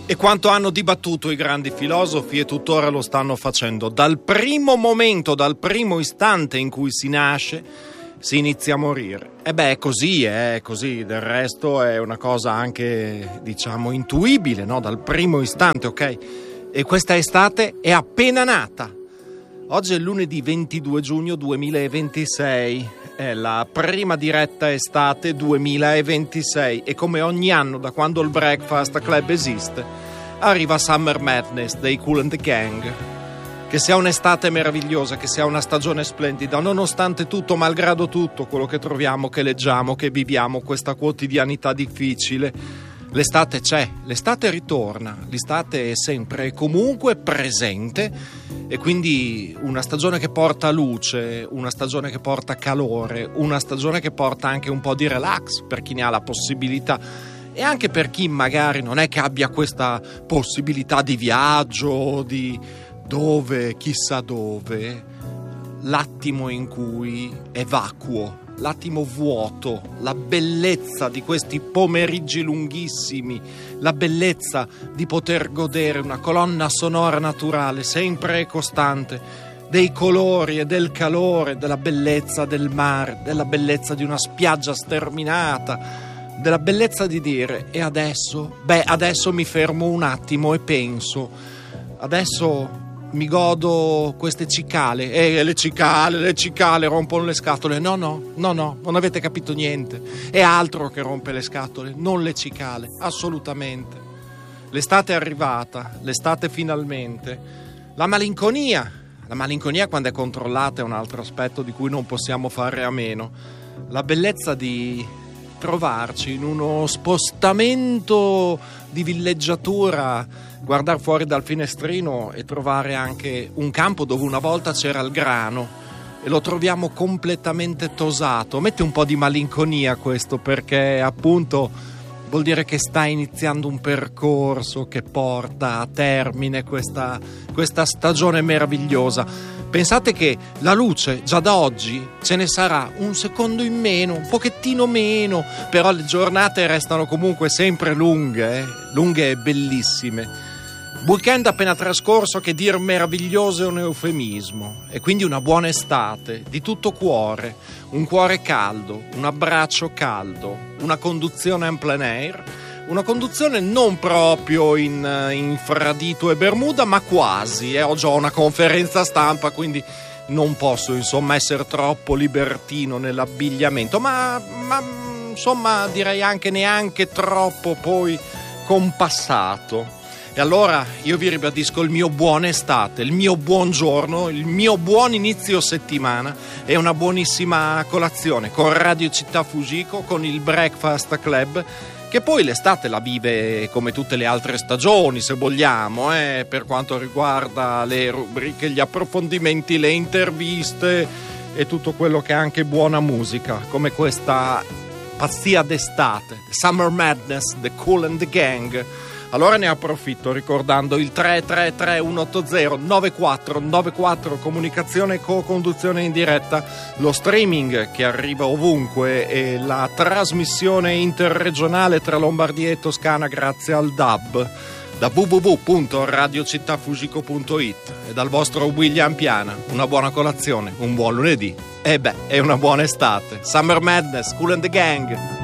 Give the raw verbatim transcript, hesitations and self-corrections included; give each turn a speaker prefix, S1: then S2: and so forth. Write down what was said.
S1: E quanto hanno dibattuto i grandi filosofi e tuttora lo stanno facendo. Dal primo momento, dal primo istante in cui si nasce, si inizia a morire. E beh, è così, è così. Del resto è una cosa anche, diciamo, intuibile, no? Dal primo istante, ok? E questa estate è appena nata. Oggi è lunedì ventidue giugno duemilaventisei. È la prima diretta estate duemilaventisei e come ogni anno da quando il Breakfast Club esiste arriva Summer Madness dei Kool and the Gang. Che sia un'estate meravigliosa, che sia una stagione splendida, nonostante tutto, malgrado tutto quello che troviamo, che leggiamo, che viviamo, questa quotidianità difficile, l'estate c'è, l'estate ritorna, l'estate è sempre e comunque presente. E quindi una stagione che porta luce, una stagione che porta calore, una stagione che porta anche un po' di relax per chi ne ha la possibilità e anche per chi magari non è che abbia questa possibilità di viaggio, di dove, chissà dove, l'attimo in cui è vacuo, l'attimo vuoto, la bellezza di questi pomeriggi lunghissimi, la bellezza di poter godere una colonna sonora naturale sempre e costante dei colori e del calore, della bellezza del mare, della bellezza di una spiaggia sterminata, della bellezza di dire e adesso? Beh, adesso mi fermo un attimo e penso, adesso mi godo queste cicale, e le cicale, le cicale rompono le scatole. No, no, no, no, non avete capito niente. È altro che rompe le scatole, non le cicale, assolutamente. L'estate è arrivata, l'estate finalmente. La malinconia, la malinconia quando è controllata è un altro aspetto di cui non possiamo fare a meno. La bellezza di trovarci in uno spostamento di villeggiatura, guardare fuori dal finestrino e trovare anche un campo dove una volta c'era il grano e lo troviamo completamente tosato. Mette un po' di malinconia questo, perché appunto vuol dire che sta iniziando un percorso che porta a termine questa, questa stagione meravigliosa. Pensate che la luce già da oggi ce ne sarà un secondo in meno, un pochettino meno, però le giornate restano comunque sempre lunghe, eh? lunghe e bellissime. Weekend appena trascorso, che dir meraviglioso è un eufemismo, e quindi una buona estate, di tutto cuore, un cuore caldo, un abbraccio caldo, una conduzione en plein air, una conduzione non proprio in, in Fradito e Bermuda, ma quasi, eh? Oggi ho una conferenza stampa, quindi non posso insomma essere troppo libertino nell'abbigliamento, ma, ma insomma direi anche neanche troppo poi compassato. E allora io vi ribadisco il mio buon estate, il mio buon giorno, il mio buon inizio settimana e una buonissima colazione con Radio Città Fujiko, con il Breakfast Club, che poi l'estate la vive come tutte le altre stagioni, se vogliamo, eh, per quanto riguarda le rubriche, gli approfondimenti, le interviste e tutto quello che è anche buona musica, come questa pazzia d'estate, The Summer Madness, The Kool and the Gang. Allora ne approfitto ricordando il tre tre tre uno otto zero nove quattro nove quattro, comunicazione e co-conduzione in diretta, lo streaming che arriva ovunque e la trasmissione interregionale tra Lombardia e Toscana grazie al D A B da w w w punto radio città fujiko punto it e dal vostro William Piana. Una buona colazione, un buon lunedì e beh, è una buona estate. Summer Madness, Kool and the Gang.